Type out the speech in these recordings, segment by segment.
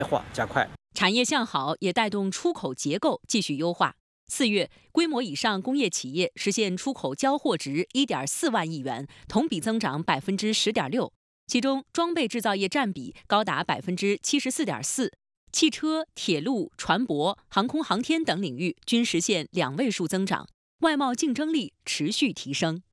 化加快。 产业向好也带动出口结构继续优化。4月，规模以上工业企业实现出口交货值1.4万亿元，同比增长10.6%，其中装备制造业占比高达74.4%，汽车、铁路、船舶、航空航天等领域均实现2位数增长，外贸竞争力持续提升。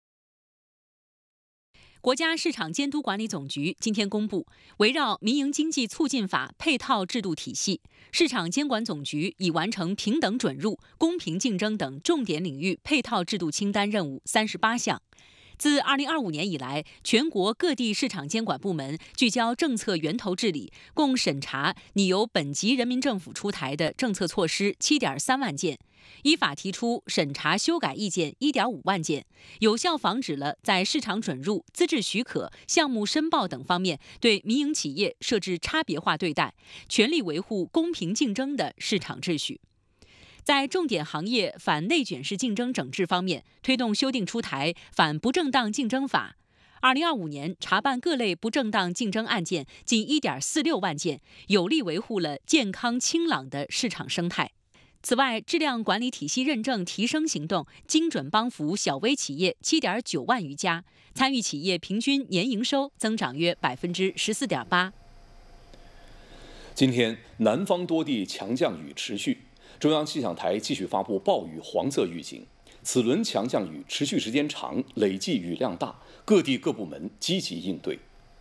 国家市场监督管理总局今天公布，围绕民营经济促进法配套制度体系，市场监管总局已完成平等准入、公平竞争等重点领域配套制度清单任务38项。自2025年以来，全国各地市场监管部门聚焦政策源头治理，共审查拟由本级人民政府出台的政策措施7.3万件，依法提出审查修改意见1.5万件，有效防止了在市场准入、资质许可、项目申报等方面对民营企业设置差别化对待，全力维护公平竞争的市场秩序。在重点行业反内卷式竞争整治方面，推动修订出台《反不正当竞争法》。2025年查办各类不正当竞争案件近1.46万件，有力维护了健康清朗的市场生态。此外，质量管理体系认证提升行动精准帮扶小微企业7.9万余家，参与企业平均年营收增长约14.8%。 今天，南方多地强降雨持续。中央气象台继续发布暴雨黄色预警，此轮强降雨持续时间长，累计雨量大，各地各部门积极应对。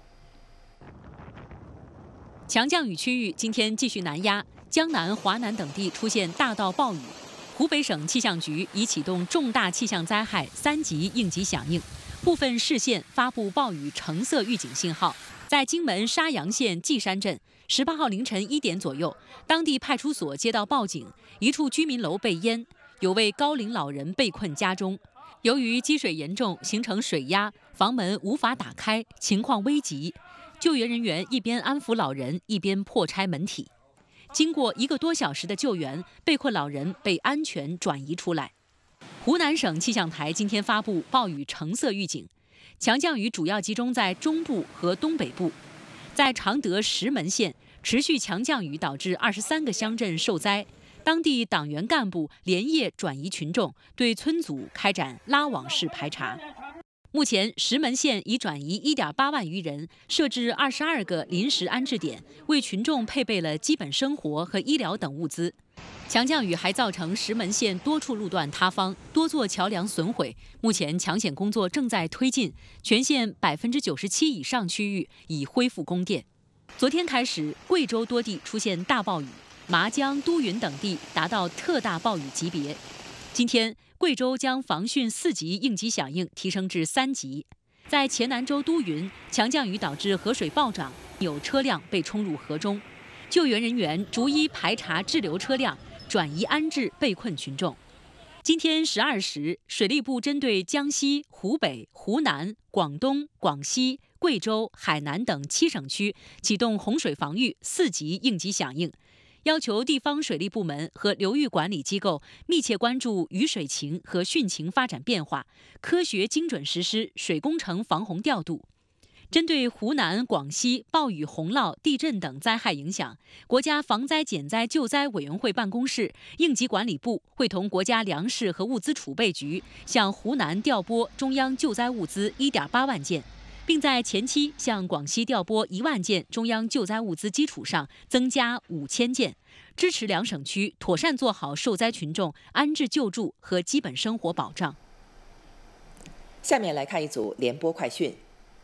强降雨区域今天继续南压，江南、华南等地出现大到暴雨。湖北省气象局已启动重大气象灾害3级应急响应，部分市县发布暴雨橙色预警信号。在荆门沙洋县稷山镇，18号凌晨1点左右，当地派出所接到报警，一处居民楼被淹，有位高龄老人被困家中。由于积水严重，形成水压，房门无法打开，情况危急。救援人员一边安抚老人，一边破拆门体。经过1个多小时的救援，被困老人被安全转移出来。湖南省气象台今天发布暴雨橙色预警。强降雨主要集中在中部和东北部，在常德石门县，持续强降雨导致23个乡镇受灾，当地党员干部连夜转移群众，对村组开展拉网式排查。目前，石门县已转移1.8万余人，设置22个临时安置点，为群众配备了基本生活和医疗等物资。强降雨还造成石门县多处路段塌方，多座桥梁损毁。目前抢险工作正在推进，全县97%以上区域已恢复供电。昨天开始，贵州多地出现大暴雨，麻江、都匀等地达到特大暴雨级别。今天，贵州将防汛4级应急响应提升至3级。在黔南州都匀，强降雨导致河水暴涨，有车辆被冲入河中，救援人员逐一排查滞留车辆，转移安置被困群众。今天12时，水利部针对江西、湖北、湖南、广东、广西、贵州、海南等7省区启动洪水防御4级应急响应，要求地方水利部门和流域管理机构密切关注雨水情和汛情发展变化，科学精准实施水工程防洪调度。针对湖南、广西暴雨、洪涝、地震等灾害影响，国家防灾减灾救灾委员会办公室、应急管理部会同国家粮食和物资储备局向湖南调拨中央救灾物资1.8万件，并在前期向广西调拨1万件中央救灾物资基础上增加5000件，支持2省区妥善做好受灾群众安置救助和基本生活保障。 下面来看一组联播快讯。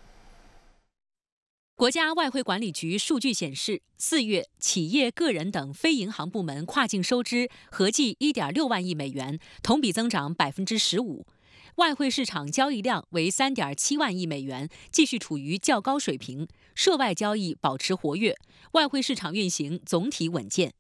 国家外汇管理局数据显示，4月企业、个人等非银行部门跨境收支合计1.6万亿美元，同比增长15%。外汇市场交易量为3.7万亿美元，继续处于较高水平，涉外交易保持活跃，外汇市场运行总体稳健。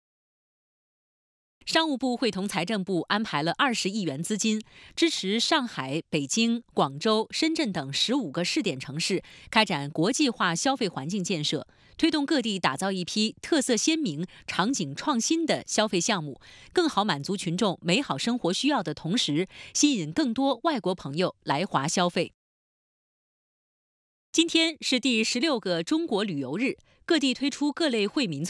商务部会同财政部安排了20亿元资金，支持上海、北京、广州、深圳等15个试点城市开展国际化消费环境建设，推动各地打造一批特色鲜明、场景创新的消费项目，更好满足群众美好生活需要的同时，吸引更多外国朋友来华消费。今天是第16个中国旅游日， 各地推出各类惠民措